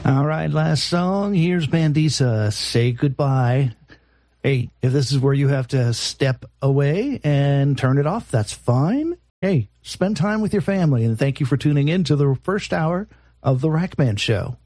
All right, last song. Here's Mandisa, Say Goodbye. Hey, if this is where you have to step away and turn it off, that's fine. Hey, spend time with your family, and thank you for tuning in to the first hour of the Rack Band Show.